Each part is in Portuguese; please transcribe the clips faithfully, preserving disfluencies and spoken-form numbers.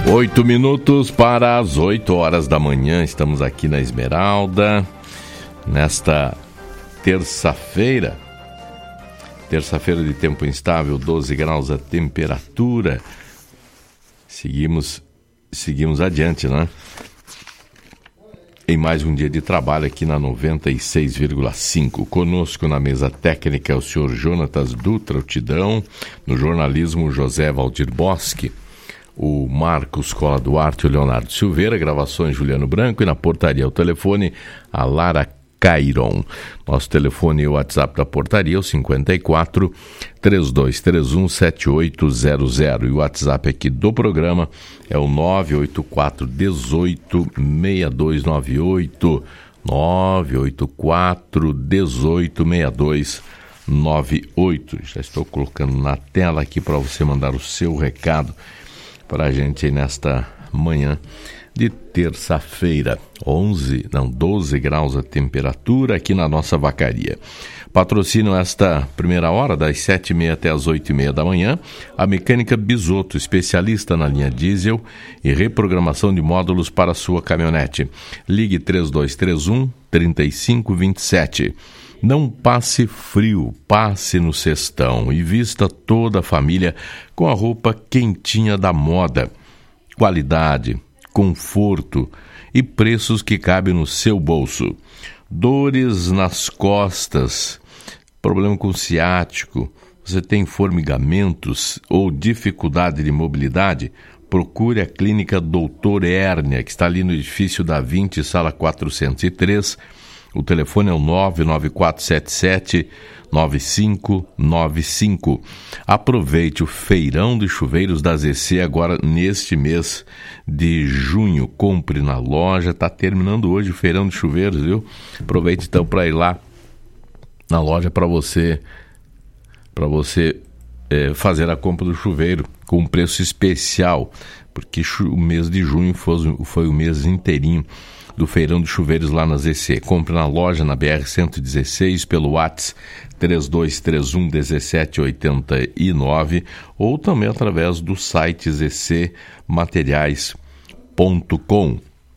Oito minutos para as oito horas da manhã, estamos aqui na Esmeralda, nesta terça-feira, terça-feira de tempo instável, doze graus a temperatura. Seguimos, seguimos adiante, né? Em mais um dia de trabalho aqui na noventa e seis vírgula cinco. Conosco na mesa técnica o senhor Jonatas Dutra, o Tidão, no jornalismo José Valdir Bosque, o Marcos Cola Duarte, o Leonardo Silveira, gravações Juliano Branco e na portaria o telefone a Lara Cairon. Nosso telefone e o WhatsApp da portaria é o cinquenta e quatro, três dois três um, sete oito zero zero e o WhatsApp aqui do programa é o nove oito quatro, um oito, seis dois nove oito, nove oito quatro, um oito, seis dois nove oito. Já estou colocando na tela aqui para você mandar o seu recado para a gente aí nesta manhã de terça-feira, onze, não, doze graus a temperatura aqui na nossa vacaria. Patrocinam esta primeira hora, das sete e meia até as oito e meia da manhã, a Mecânica Bisotto, especialista na linha diesel e reprogramação de módulos para sua caminhonete. Ligue três dois três um, três cinco dois sete. Não passe frio, passe no Sestão e vista toda a família com a roupa quentinha da moda. Qualidade, conforto e preços que cabem no seu bolso. Dores nas costas, problema com ciático, você tem formigamentos ou dificuldade de mobilidade? Procure a Clínica Doutor Hérnia, que está ali no edifício da vinte, sala quatrocentos e três. O telefone é o nove nove quatro sete sete, nove cinco nove cinco. Aproveite o feirão de chuveiros da Z C agora neste mês de junho. Compre na loja, está terminando hoje o feirão de chuveiros, viu? Aproveite então para ir lá na loja para você, para você é, fazer a compra do chuveiro com um preço especial, porque o mês de junho foi, foi o mês inteirinho do feirão de chuveiros lá na Z C. Compre na loja, na B R cento e dezesseis, pelo WhatsApp três dois três um, um sete oito nove ou também através do site z c materiais ponto com.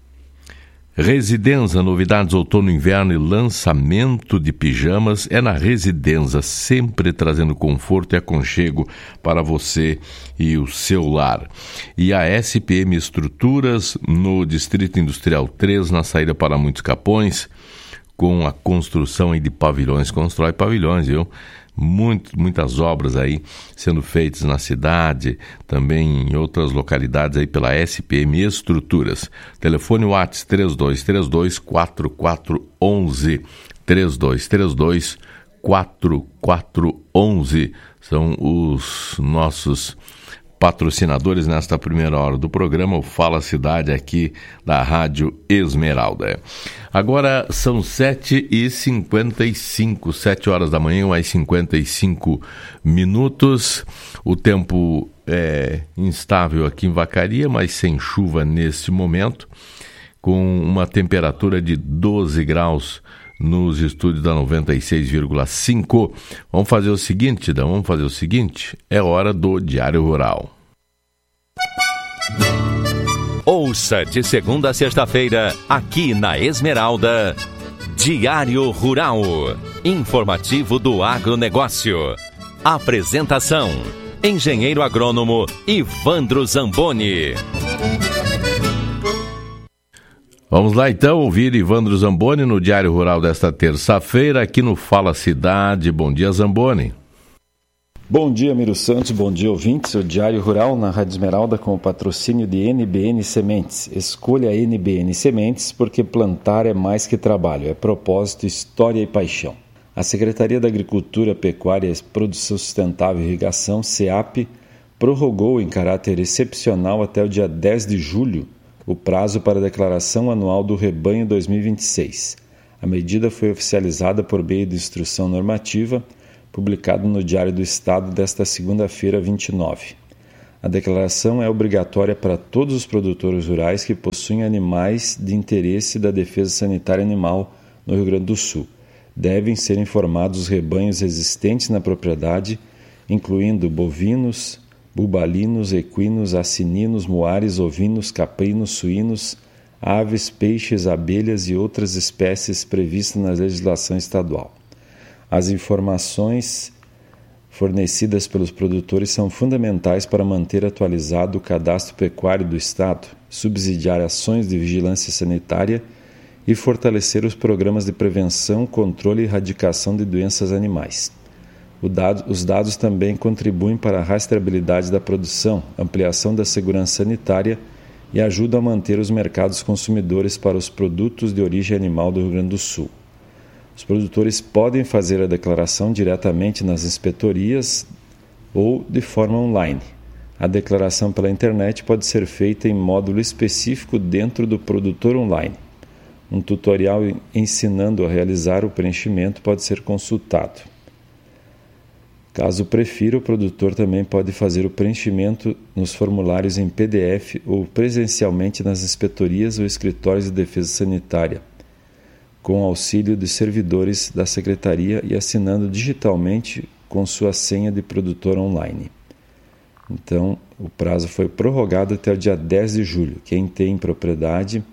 Residenza, novidades outono e inverno e lançamento de pijamas é na Residenza, sempre trazendo conforto e aconchego para você e o seu lar. E a S P M Estruturas, no Distrito Industrial três, na saída para Muitos Capões, com a construção aí de pavilhões, constrói pavilhões, viu? Muito, muitas obras aí sendo feitas na cidade, também em outras localidades aí pela S P M Estruturas. Telefone WhatsApp três dois três dois, quatro quatro um um, três dois três dois, quatro quatro um um. São os nossos patrocinadores nesta primeira hora do programa, o Fala Cidade aqui da Rádio Esmeralda. Agora são sete e cinquenta e cinco, sete horas da manhã, mais cinquenta e cinco minutos. O tempo é instável aqui em Vacaria, mas sem chuva neste momento, com uma temperatura de doze graus nos estúdios da noventa e seis vírgula cinco. Vamos fazer o seguinte, Dan, vamos fazer o seguinte, é hora do Diário Rural. Ouça de segunda a sexta-feira, aqui na Esmeralda, Diário Rural, informativo do agronegócio. Apresentação, engenheiro agrônomo Ivandro Zamboni. Vamos lá então ouvir Ivandro Zamboni no Diário Rural desta terça-feira, aqui no Fala Cidade. Bom dia, Zamboni. Bom dia, Miro Santos, bom dia, ouvintes. O Diário Rural na Rádio Esmeralda com o patrocínio de N B N Sementes. Escolha N B N Sementes porque plantar é mais que trabalho, é propósito, história e paixão. A Secretaria da Agricultura, Pecuária, Produção Sustentável e Irrigação, SEAP, prorrogou em caráter excepcional até o dia dez de julho o prazo para a declaração anual do rebanho dois mil e vinte e seis. A medida foi oficializada por meio de instrução normativa, publicado no Diário do Estado desta segunda-feira, vinte e nove. A declaração é obrigatória para todos os produtores rurais que possuem animais de interesse da Defesa Sanitária Animal no Rio Grande do Sul. Devem ser informados os rebanhos existentes na propriedade, incluindo bovinos, bubalinos, equinos, acininos, muares, ovinos, caprinos, suínos, aves, peixes, abelhas e outras espécies previstas na legislação estadual. As informações fornecidas pelos produtores são fundamentais para manter atualizado o cadastro pecuário do Estado, subsidiar ações de vigilância sanitária e fortalecer os programas de prevenção, controle e erradicação de doenças animais. Dado, os dados também contribuem para a rastreabilidade da produção, ampliação da segurança sanitária e ajudam a manter os mercados consumidores para os produtos de origem animal do Rio Grande do Sul. Os produtores podem fazer a declaração diretamente nas inspetorias ou de forma online. A declaração pela internet pode ser feita em módulo específico dentro do Produtor Online. Um tutorial ensinando a realizar o preenchimento pode ser consultado. Caso prefira, o produtor também pode fazer o preenchimento nos formulários em P D F ou presencialmente nas inspetorias ou escritórios de defesa sanitária, com auxílio de servidores da Secretaria e assinando digitalmente com sua senha de produtor online. Então, o prazo foi prorrogado até o dia dez de julho. Quem tem propriedade,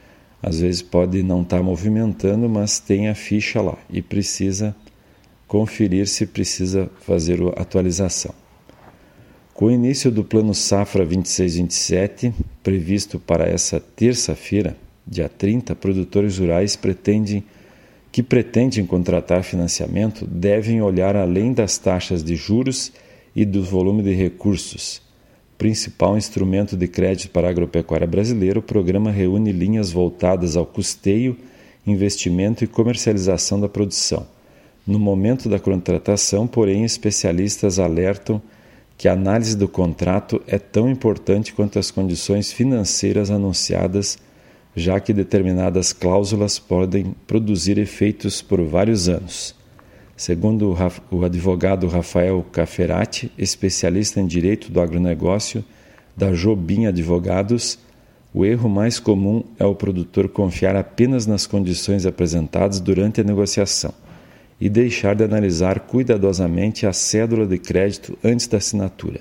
às vezes pode não estar movimentando, mas tem a ficha lá e precisa conferir se precisa fazer a atualização. Com o início do Plano Safra vinte e seis vinte e sete, previsto para essa terça-feira, dia trinta, produtores rurais pretendem, que pretendem contratar financiamento devem olhar além das taxas de juros e do volume de recursos. Principal instrumento de crédito para a agropecuária brasileira, o programa reúne linhas voltadas ao custeio, investimento e comercialização da produção. No momento da contratação, porém, especialistas alertam que a análise do contrato é tão importante quanto as condições financeiras anunciadas, já que determinadas cláusulas podem produzir efeitos por vários anos. Segundo o advogado Rafael Cafferati, especialista em direito do agronegócio da Jobim Advogados, o erro mais comum é o produtor confiar apenas nas condições apresentadas durante a negociação e deixar de analisar cuidadosamente a cédula de crédito antes da assinatura.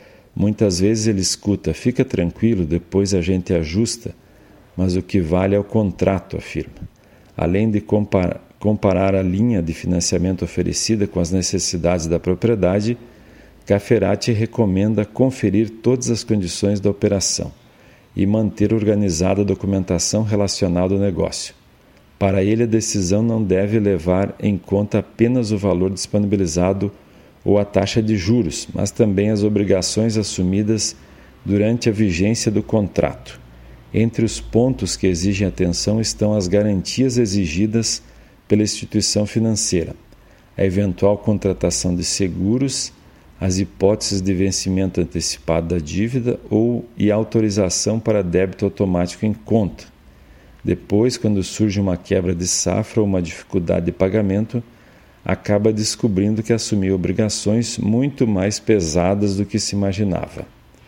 Muitas vezes ele escuta, fica tranquilo, depois a gente ajusta, mas o que vale é o contrato, afirma. Além de comparar, comparar a linha de financiamento oferecida com as necessidades da propriedade, Cafferati recomenda conferir todas as condições da operação e manter organizada a documentação relacionada ao negócio. Para ele, a decisão não deve levar em conta apenas o valor disponibilizado ou a taxa de juros, mas também as obrigações assumidas durante a vigência do contrato. Entre os pontos que exigem atenção estão as garantias exigidas pela instituição financeira, a eventual contratação de seguros, as hipóteses de vencimento antecipado da dívida ou e autorização para débito automático em conta. Depois, quando surge uma quebra de safra ou uma dificuldade de pagamento, acaba descobrindo que assumiu obrigações muito mais pesadas do que se imaginava.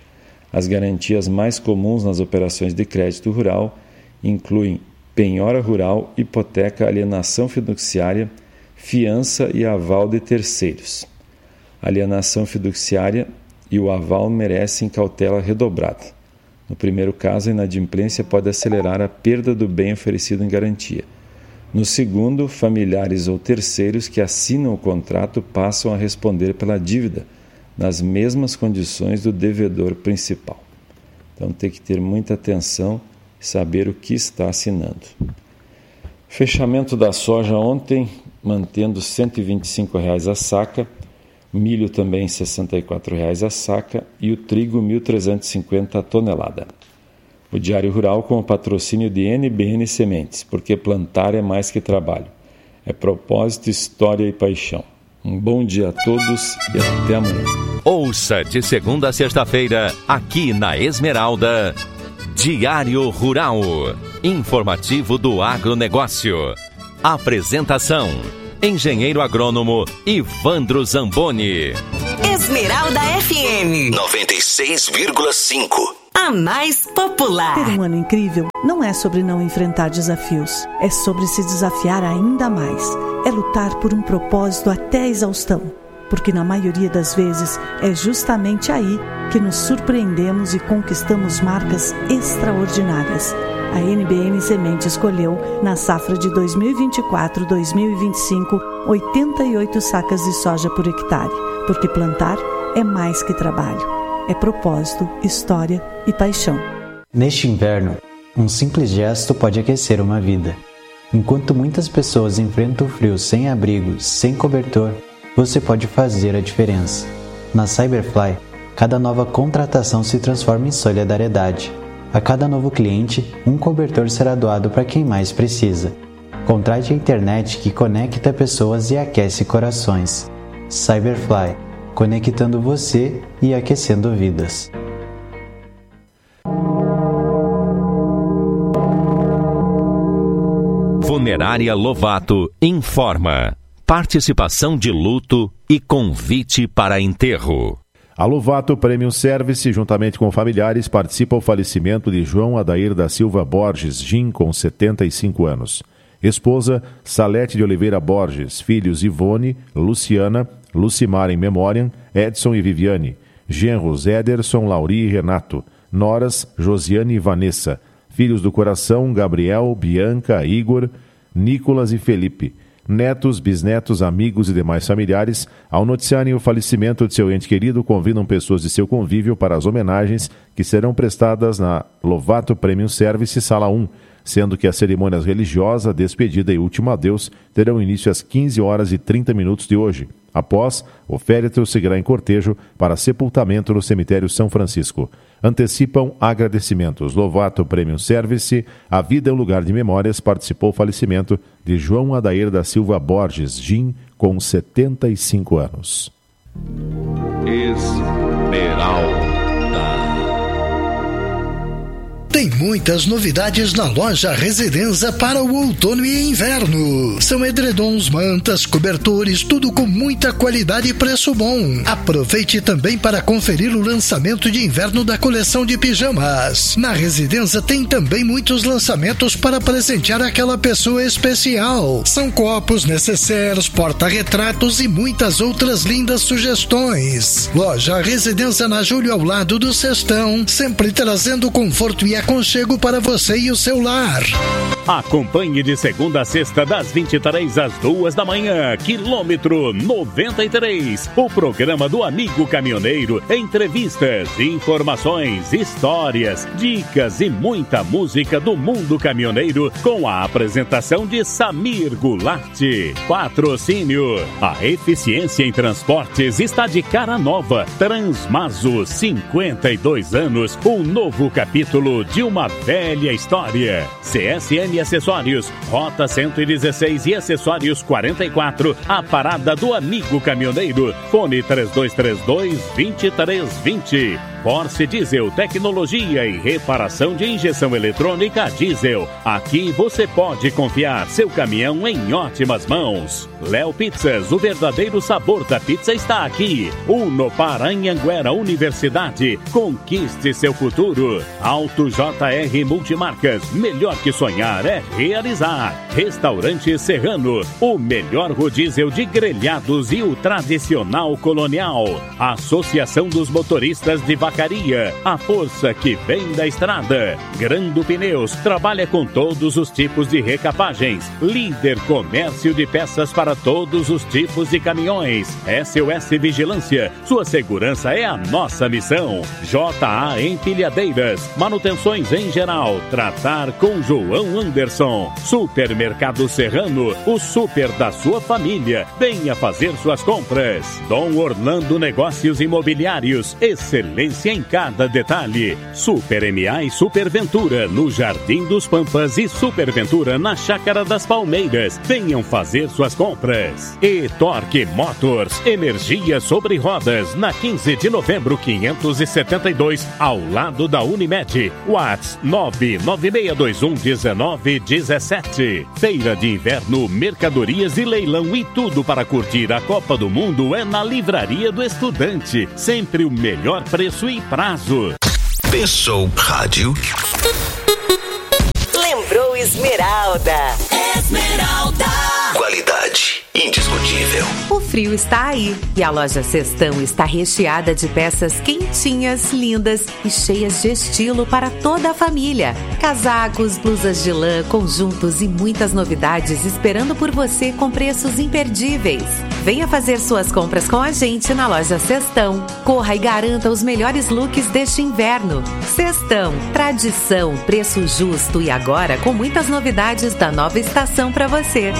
As garantias mais comuns nas operações de crédito rural incluem penhora rural, hipoteca, alienação fiduciária, fiança e aval de terceiros. A alienação fiduciária e o aval merecem cautela redobrada. No primeiro caso, a inadimplência pode acelerar a perda do bem oferecido em garantia. No segundo, familiares ou terceiros que assinam o contrato passam a responder pela dívida, nas mesmas condições do devedor principal. Então tem que ter muita atenção e saber o que está assinando. Fechamento da soja ontem, mantendo cento e vinte e cinco reais a saca, milho também sessenta e quatro reais a saca e o trigo mil trezentos e cinquenta a tonelada. O Diário Rural com o patrocínio de N B N Sementes, porque plantar é mais que trabalho. É propósito, história e paixão. Um bom dia a todos e até amanhã. Ouça de segunda a sexta-feira, aqui na Esmeralda, Diário Rural, informativo do agronegócio. Apresentação: engenheiro agrônomo Ivandro Zamboni. Esmeralda F M noventa e seis vírgula cinco. A mais popular. Ter um ano incrível não é sobre não enfrentar desafios, é sobre se desafiar ainda mais. É lutar por um propósito até a exaustão. porque na maioria das vezes é justamente aí que nos surpreendemos e conquistamos marcas extraordinárias. A N B N Semente escolheu, na safra de dois mil e vinte e quatro a dois mil e vinte e cinco, oitenta e oito sacas de soja por hectare, porque plantar é mais que trabalho. É propósito, história e paixão. Neste inverno, um simples gesto pode aquecer uma vida. Enquanto muitas pessoas enfrentam o frio sem abrigo, sem cobertor, você pode fazer a diferença. Na Cyberfly, cada nova contratação se transforma em solidariedade. A cada novo cliente, um cobertor será doado para quem mais precisa. Contrate a internet que conecta pessoas e aquece corações. Cyberfly, conectando você e aquecendo vidas. Funerária Lovato informa. Participação de luto e convite para enterro. A Lovato Premium Service, juntamente com familiares, participa do falecimento de João Adair da Silva Borges, Jim, com setenta e cinco anos. Esposa, Salete de Oliveira Borges. Filhos, Ivone, Luciana, Lucimar em memória, Edson e Viviane. Genros, Ederson, Lauri e Renato. Noras, Josiane e Vanessa. Filhos do coração, Gabriel, Bianca, Igor, Nicolas e Felipe. Netos, bisnetos, amigos e demais familiares, ao noticiarem o falecimento de seu ente querido, convidam pessoas de seu convívio para as homenagens que serão prestadas na Lovato Premium Service Sala um, sendo que as cerimônias religiosa, despedida e último adeus terão início às quinze horas e trinta minutos de hoje. Após, o féretro seguirá em cortejo para sepultamento no cemitério São Francisco. Antecipam agradecimentos. Lovato Premium Service, a vida é um lugar de memórias, participou do falecimento de João Adair da Silva Borges, Jim, com setenta e cinco anos. Esmeralda. Tem muitas novidades na loja Residenza para o outono e inverno. São edredons, mantas, cobertores, tudo com muita qualidade e preço bom. Aproveite também para conferir o lançamento de inverno da coleção de pijamas. Na Residenza tem também muitos lançamentos para presentear aquela pessoa especial. São copos, necessários, porta-retratos e muitas outras lindas sugestões. Loja Residenza na Júlio, ao lado do Cestão, sempre trazendo conforto e aconchego para você e o seu lar. Acompanhe de segunda a sexta, das vinte e três às duas da manhã, quilômetro noventa e três, o programa do Amigo Caminhoneiro. Entrevistas, informações, histórias, dicas e muita música do mundo caminhoneiro, com a apresentação de Samir Goulart. Patrocínio: a eficiência em transportes está de cara nova. Transmaso, cinquenta e dois anos, um novo capítulo de uma velha história. C S M Acessórios, Rota cento e dezesseis e Acessórios quarenta e quatro, a parada do Amigo Caminhoneiro. Fone três dois três dois, dois três dois zero. Porsche Diesel, tecnologia e reparação de injeção eletrônica diesel. Aqui você pode confiar seu caminhão em ótimas mãos. Léo Pizzas, o verdadeiro sabor da pizza está aqui. Uno para Anhanguera Universidade. Conquiste seu futuro. Auto J R Multimarcas, melhor que sonhar é realizar. Restaurante Serrano, o melhor rodízio de grelhados e o tradicional colonial. Associação dos Motoristas de Vacaria, a força que vem da estrada. Grando Pneus, trabalha com todos os tipos de recapagens. Líder comércio de peças para todos os tipos de caminhões. S O S Vigilância, sua segurança é a nossa missão. J A Empilhadeiras, manutenções em geral. Tratar com João Anderson. Supermercado Serrano, o super da sua família. Venha fazer suas compras. Dom Orlando Negócios Imobiliários, excelência em cada detalhe. Super M A e Super Ventura no Jardim dos Pampas e Super Ventura na Chácara das Palmeiras. Venham fazer suas compras. E Torque Motors, energia sobre rodas na quinze de novembro quinhentos e setenta e dois, ao lado da Unimed. WhatsApp nove nove seis dois um um nove um sete. Feira de Inverno, mercadorias e leilão e tudo para curtir a Copa do Mundo é na Livraria do Estudante. Sempre o melhor preço e prazo. Pensou rádio? Lembrou Esmeralda. Esmeralda. Qualidade indiscutível. nível. O frio está aí e a loja Sestão está recheada de peças quentinhas, lindas e cheias de estilo para toda a família. Casacos, blusas de lã, conjuntos e muitas novidades esperando por você com preços imperdíveis. Venha fazer suas compras com a gente na loja Sestão. Corra e garanta os melhores looks deste inverno. Sestão, tradição, preço justo e agora com muitas novidades da nova estação para você.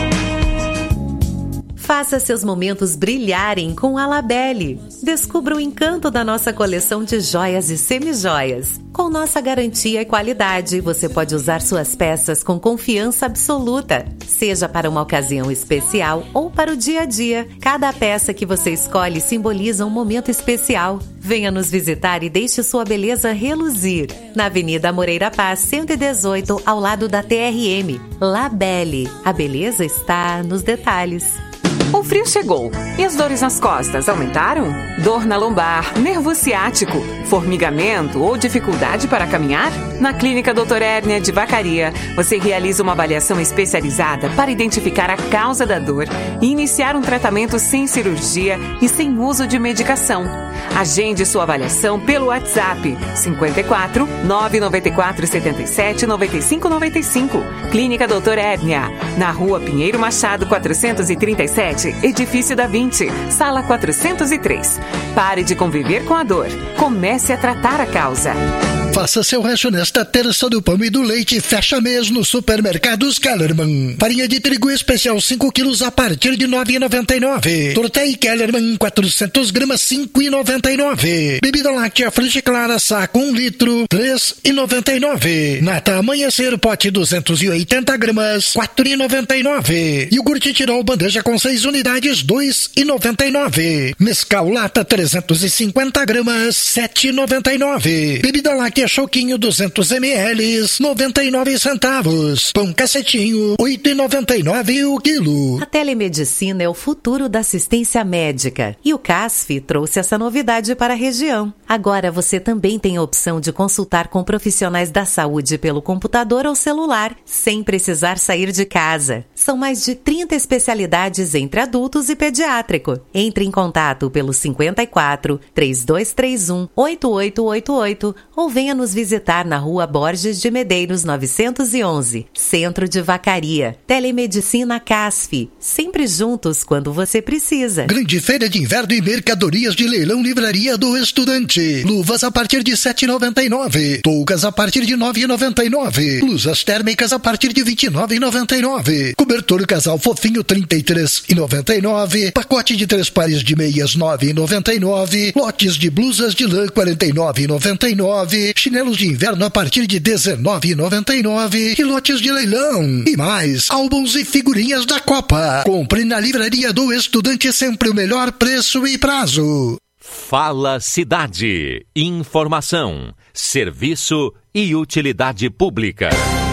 Faça seus momentos brilharem com a Labelle. Descubra o encanto da nossa coleção de joias e semijoias. Com nossa garantia e qualidade, você pode usar suas peças com confiança absoluta. Seja para uma ocasião especial ou para o dia a dia, cada peça que você escolhe simboliza um momento especial. Venha nos visitar e deixe sua beleza reluzir. Na Avenida Moreira Paz, cento e dezoito, ao lado da T R M. Labelle. A beleza está nos detalhes. O frio chegou e as dores nas costas aumentaram? Dor na lombar, nervo ciático, formigamento ou dificuldade para caminhar? Na Clínica doutor Hérnia de Vacaria, você realiza uma avaliação especializada para identificar a causa da dor e iniciar um tratamento sem cirurgia e sem uso de medicação. Agende sua avaliação pelo WhatsApp cinco quatro, nove nove quatro, sete sete, nove cinco nove cinco. Clínica doutor Hérnia, na Rua Pinheiro Machado quatrocentos e trinta e sete, Edifício da vinte, Sala quatrocentos e três. Pare de conviver com a dor. Comece a tratar a causa. Faça seu rancho nesta terça do pão e do leite. Fecha mês no Supermercados Kellerman. Farinha de trigo especial cinco quilos a partir de nove reais e noventa e nove centavos. Tortei Kellerman quatrocentas gramas cinco reais e noventa e nove centavos. Bebida láctea Frute Clara saco um litro três reais e noventa e nove centavos. Nata Amanhecer pote duzentas e oitenta gramas quatro reais e noventa e nove centavos. Iogurte Tirol bandeja com seis unidades dois reais e noventa e nove centavos. Mescal lata trezentas e cinquenta gramas sete reais e noventa e nove centavos. Bebida láctea Choquinho duzentos mililitros, noventa e nove centavos. Pão cacetinho, oito reais e noventa e nove centavos o quilo. A telemedicina é o futuro da assistência médica e o C A S F trouxe essa novidade para a região. Agora você também tem a opção de consultar com profissionais da saúde pelo computador ou celular, sem precisar sair de casa. São mais de trinta especialidades entre adultos e pediátrico. Entre em contato pelo cinquenta e quatro, trinta e dois trinta e um, oitenta e oito oitenta e oito ou venha nos visitar na Rua Borges de Medeiros novecentos e onze, Centro de Vacaria. Telemedicina C A S F, sempre juntos quando você precisa. Grande feira de inverno e mercadorias de leilão Livraria do Estudante. Luvas a partir de sete reais e noventa e nove centavos. Toucas a partir de nove reais e noventa e nove centavos. Blusas térmicas a partir de vinte e nove reais e noventa e nove centavos. Cobertor casal fofinho trinta e três reais e noventa e nove centavos. Pacote de três pares de meias nove reais e noventa e nove centavos. Lotes de blusas de lã quarenta e nove reais e noventa e nove centavos. Chinelos de inverno a partir de dezenove reais e noventa e nove centavos. E lotes de leilão. E mais, álbuns e figurinhas da Copa. Compre na Livraria do Estudante, sempre o melhor preço e prazo. Fala Cidade. Informação, serviço e utilidade pública.